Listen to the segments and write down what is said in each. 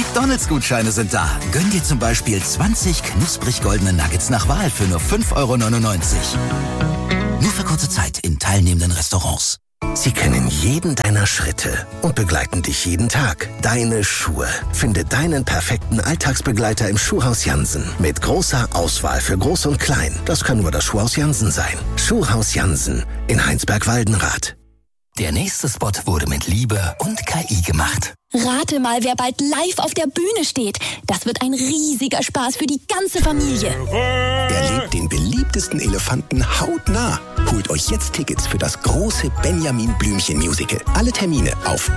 McDonald's-Gutscheine sind da. Gönn dir zum Beispiel 20 knusprig goldene Nuggets nach Wahl für nur 5,99 €. Nur für kurze Zeit in teilnehmenden Restaurants. Sie kennen jeden deiner Schritte und begleiten dich jeden Tag. Deine Schuhe. Finde deinen perfekten Alltagsbegleiter im Schuhhaus Jansen. Mit großer Auswahl für Groß und Klein. Das kann nur das Schuhhaus Jansen sein. Schuhhaus Jansen in Heinsberg-Waldenrath. Der nächste Spot wurde mit Liebe und KI gemacht. Rate mal, wer bald live auf der Bühne steht. Das wird ein riesiger Spaß für die ganze Familie. Erlebt den beliebtesten Elefanten hautnah. Holt euch jetzt Tickets für das große Benjamin Blümchen Musical. Alle Termine auf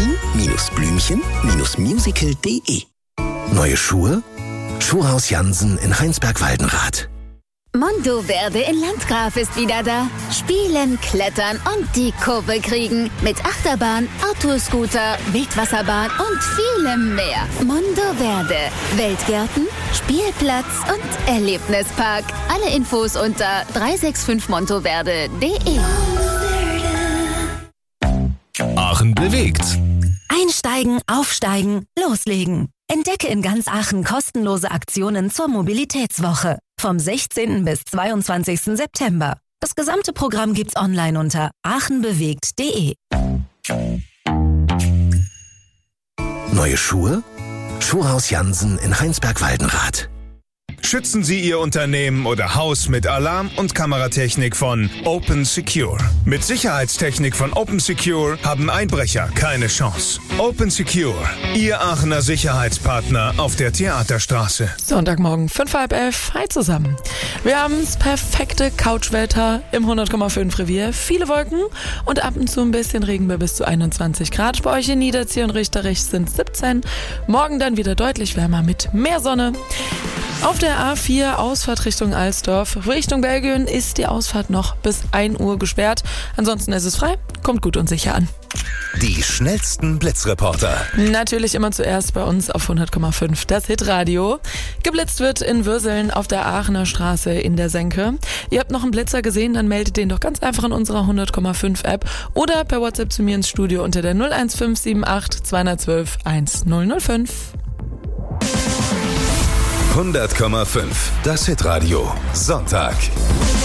benjamin-blümchen-musical.de. Neue Schuhe? Schuhhaus Jansen in Heinsberg-Waldenrath. Monteverde in Landgraf ist wieder da. Spielen, klettern und die Kurve kriegen. Mit Achterbahn, Autoscooter, Wildwasserbahn und vielem mehr. Monteverde. Weltgärten, Spielplatz und Erlebnispark. Alle Infos unter 365monteverde.de. Aachen bewegt. Einsteigen, aufsteigen, loslegen. Entdecke in ganz Aachen kostenlose Aktionen zur Mobilitätswoche. Vom 16. bis 22. September. Das gesamte Programm gibt's online unter aachenbewegt.de. Neue Schuhe? Schuhhaus Jansen in Heinsberg-Waldenrath. Schützen Sie Ihr Unternehmen oder Haus mit Alarm- und Kameratechnik von Open Secure. Mit Sicherheitstechnik von Open Secure haben Einbrecher keine Chance. Open Secure, Ihr Aachener Sicherheitspartner auf der Theaterstraße. Sonntagmorgen, 5:30. Hi zusammen. Wir haben das perfekte Couchwetter im 100,5 Revier. Viele Wolken und ab und zu ein bisschen Regen bei bis zu 21 Grad. Bei euch in Niederzieh und Richterich sind 17. Morgen dann wieder deutlich wärmer mit mehr Sonne. Auf der A4 Ausfahrt Richtung Alsdorf. Richtung Belgien ist die Ausfahrt noch bis 1 Uhr gesperrt. Ansonsten ist es frei. Kommt gut und sicher an. Die schnellsten Blitzreporter. Natürlich immer zuerst bei uns auf 100,5 das Hitradio. Geblitzt wird in Würseln auf der Aachener Straße in der Senke. Ihr habt noch einen Blitzer gesehen, dann meldet den doch ganz einfach in unserer 100,5 App oder per WhatsApp zu mir ins Studio unter der 01578 212 1005. 100,5 das Hitradio. Sonntag.